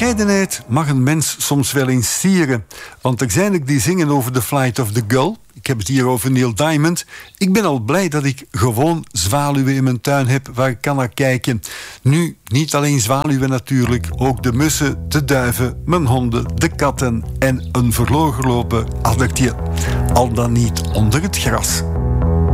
Bescheidenheid mag een mens soms wel eens sieren. Want er zijn ook die zingen over The Flight of the Gull. Ik heb het hier over Neil Diamond. Ik ben al blij dat ik gewoon zwaluwen in mijn tuin heb waar ik kan naar kijken. Nu, niet alleen zwaluwen natuurlijk. Ook de mussen, de duiven, mijn honden, de katten en een verloren gelopen addertje. Al dan niet onder het gras.